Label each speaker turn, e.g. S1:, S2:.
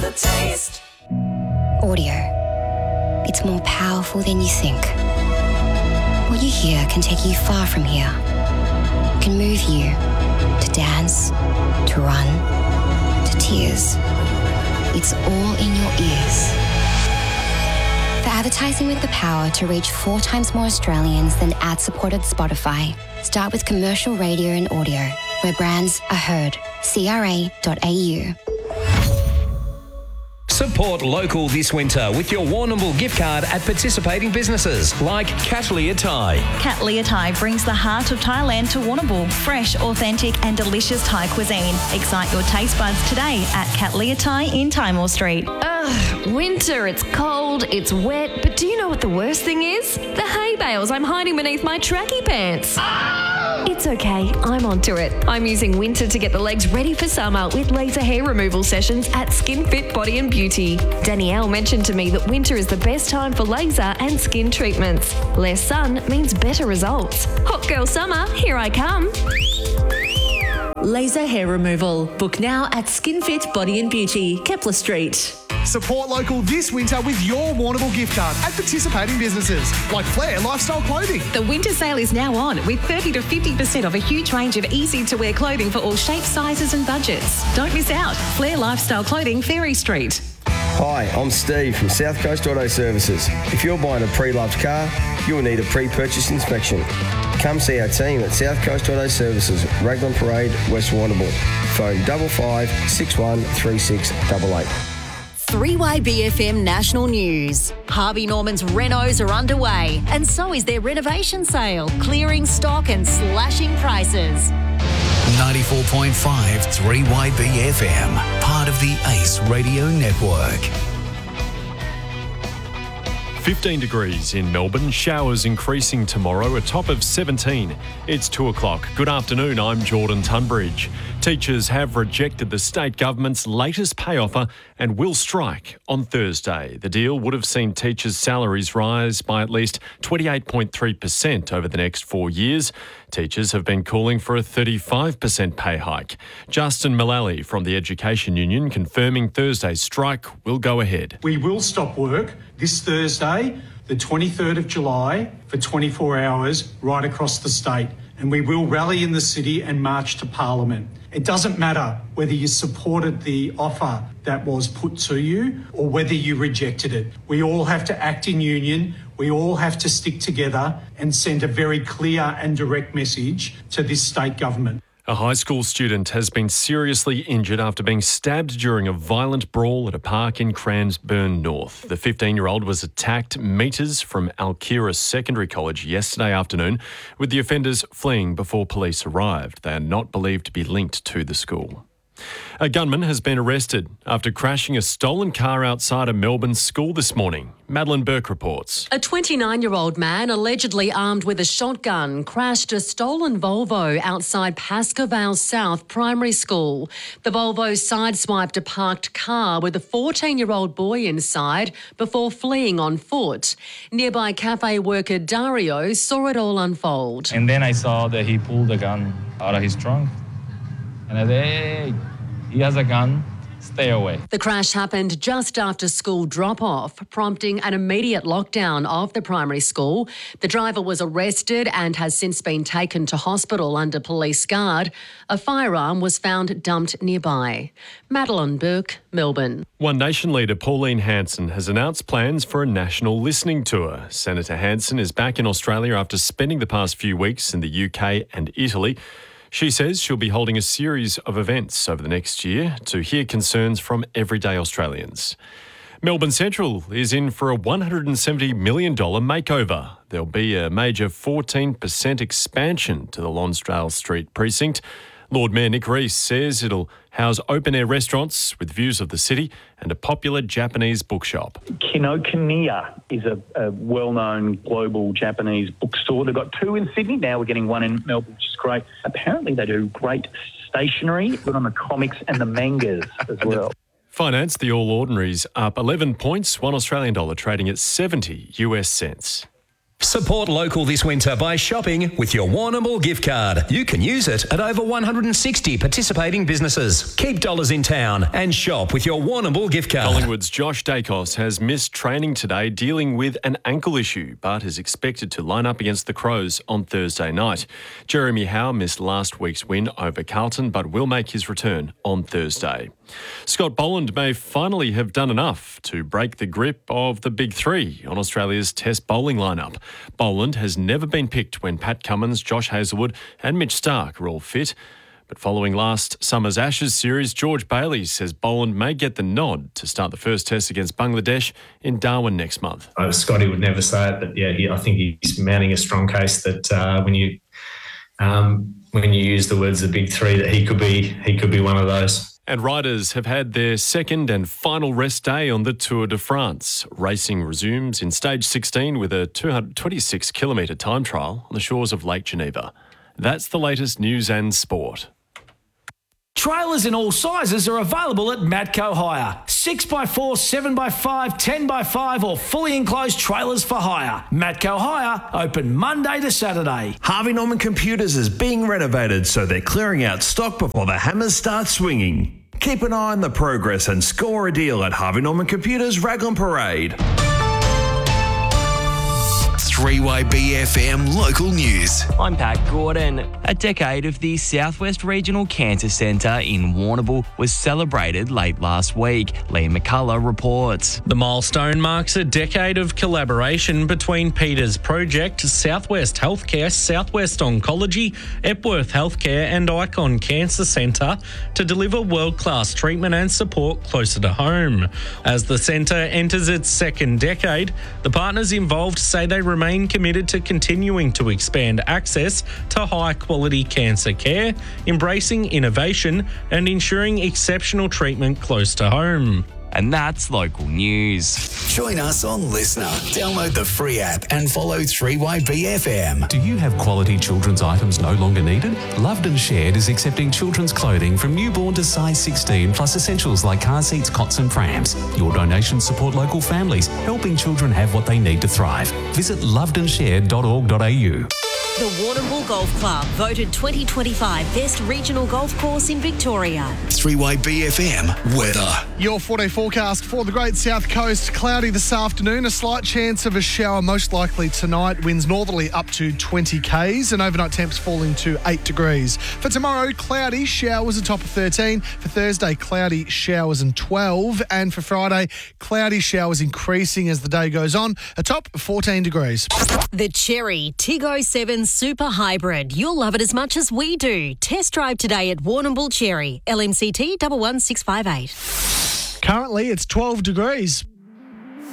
S1: the taste.
S2: Audio. It's more powerful than you think. What you hear can take you far from here. It can move you to dance, to run, to tears. It's all in your ears. For advertising with the power to reach 4 times more Australians than ad-supported Spotify, start with commercial radio and audio, where brands are heard. CRA.au.
S3: Support local this winter with your Warrnambool gift card at participating businesses like Katlia Thai.
S4: Katlia Thai brings the heart of Thailand to Warrnambool. Fresh, authentic and delicious Thai cuisine. Excite your taste buds today at Katlia Thai in Timor Street.
S5: Winter, it's cold, it's wet, but do you know what the worst thing is? The hay bales I'm hiding beneath my tracky pants. It's okay, I'm onto it. I'm using winter to get the legs ready for summer with laser hair removal sessions at Skin Fit Body and Beauty. Danielle mentioned to me that winter is the best time for laser and skin treatments. Less sun means better results. Hot girl summer, here I come.
S6: Laser hair removal. Book now at SkinFit Body and Beauty, Kepler Street.
S7: Support local this winter with your Warrnambool gift card at participating businesses like Flair Lifestyle Clothing.
S8: The winter sale is now on with 30 to 50% off a huge range of easy-to-wear clothing for all shapes, sizes and budgets. Don't miss out. Flair Lifestyle Clothing, Ferry Street.
S9: Hi, I'm Steve from South Coast Auto Services. If you're buying a pre-loved car, you'll need a pre-purchase inspection. Come see our team at South Coast Auto Services, Raglan Parade, West Warrnambool. Phone 55 61 3688.
S10: 3YBFM National News. Harvey Norman's renos are underway, and so is their renovation sale, clearing stock and slashing prices.
S11: 94.5 3YBFM, part of the ACE Radio Network.
S12: 15 degrees in Melbourne, showers increasing tomorrow, a top of 17. It's 2 o'clock. Good afternoon, I'm Jordan Tunbridge. Teachers have rejected the state government's latest pay offer and will strike on Thursday. The deal would have seen teachers' salaries rise by at least 28.3% over the next 4 years. Teachers have been calling for a 35% pay hike. Justin Mullally from the Education Union confirming Thursday's strike will go ahead.
S13: We will stop work this Thursday, the 23rd of July, for 24 hours right across the state. And we will rally in the city and march to Parliament. It doesn't matter whether you supported the offer that was put to you or whether you rejected it. We all have to act in union. We all have to stick together and send a very clear and direct message to this state government.
S12: A high school student has been seriously injured after being stabbed during a violent brawl at a park in Cransburn North. The 15-year-old was attacked metres from Alkira Secondary College yesterday afternoon, with the offenders fleeing before police arrived. They are not believed to be linked to the school. A gunman has been arrested after crashing a stolen car outside a Melbourne school this morning. Madeline Burke reports.
S6: A 29-year-old man, allegedly armed with a shotgun, crashed a stolen Volvo outside Pascoe South Primary School. The Volvo sideswiped a parked car with a 14-year-old boy inside before fleeing on foot. Nearby cafe worker Dario saw it all unfold.
S14: And then I saw that he pulled the gun out of his trunk. And I said, hey, he has a gun, stay away.
S6: The crash happened just after school drop-off, prompting an immediate lockdown of the primary school. The driver was arrested and has since been taken to hospital under police guard. A firearm was found dumped nearby. Madeline Burke, Melbourne.
S12: One Nation leader Pauline Hanson has announced plans for a national listening tour. Senator Hanson is back in Australia after spending the past few weeks in the UK and Italy. She says she'll be holding a series of events over the next year to hear concerns from everyday Australians. Melbourne Central is in for a $170 million makeover. There'll be a major 14% expansion to the Lonsdale Street precinct. Lord Mayor Nick Rees says it'll house open-air restaurants with views of the city and a popular Japanese bookshop.
S15: Kinokuniya is a well-known global Japanese bookstore. They've got two in Sydney. Now we're getting one in Melbourne, which is great. Apparently they do great stationery, good on the comics and the mangas as well.
S12: Finance, the All Ordinaries up 11 points, $1 Australian dollar trading at 70 US cents.
S3: Support local this winter by shopping with your Warrnambool gift card. You can use it at over 160 participating businesses. Keep dollars in town and shop with your Warrnambool gift card.
S12: Collingwood's Josh Dacos has missed training today dealing with an ankle issue, but is expected to line up against the Crows on Thursday night. Jeremy Howe missed last week's win over Carlton, but will make his return on Thursday. Scott Boland may finally have done enough to break the grip of the Big Three on Australia's Test bowling lineup. Boland has never been picked when Pat Cummins, Josh Hazlewood and Mitch Starc are all fit. But following last summer's Ashes series, George Bailey says Boland may get the nod to start the first Test against Bangladesh in Darwin next month.
S1: Scotty would never say it, but I think he's mounting a strong case that when you use the words "the Big Three," that he could be one of those.
S12: And riders have had their second and final rest day on the Tour de France. Racing resumes in stage 16 with a 226-kilometre time trial on the shores of Lake Geneva. That's the latest news and sport.
S16: Trailers in all sizes are available at Matco Hire. 6x4, 7x5, 10x5 or fully enclosed trailers for hire. Matco Hire, open Monday to Saturday.
S17: Harvey Norman Computers is being renovated, so they're clearing out stock before the hammers start swinging. Keep an eye on the progress and score a deal at Harvey Norman Computers Raglan Parade.
S11: 3YBFM Local News.
S18: I'm Pat Gordon. A decade of the Southwest Regional Cancer Centre in Warrnambool was celebrated late last week. Liam McCullough reports.
S19: The milestone marks a decade of collaboration between Peter's Project, Southwest Healthcare, Southwest Oncology, Epworth Healthcare and Icon Cancer Centre to deliver world-class treatment and support closer to home. As the centre enters its second decade, the partners involved say they remain committed to continuing to expand access to high-quality cancer care, embracing innovation and ensuring exceptional treatment close to home.
S18: And that's local news.
S11: Join us on Listener. Download the free app and follow 3YBFM.
S20: Do you have quality children's items no longer needed? Loved and Shared is accepting children's clothing from newborn to size 16, plus essentials like car seats, cots and prams. Your donations support local families, helping children have what they need to thrive. Visit lovedandshared.org.au.
S10: The Warrnambool Golf Club, voted 2025 Best Regional Golf Course in Victoria.
S11: 3YBFM weather.
S7: Your 4-day forecast for the Great South Coast. Cloudy this afternoon, a slight chance of a shower, most likely tonight. Winds northerly up to 20 k's and overnight temps falling to 8 degrees. For tomorrow, cloudy, showers atop of 13. For Thursday, cloudy, showers and 12. And for Friday, cloudy, showers increasing as the day goes on, atop 14 degrees.
S10: The Cherry Tiggo 7 Super Hybrid. You'll love it as much as we do. Test drive today at Warrnambool Cherry. LMCT 11658.
S7: Currently, it's 12 degrees.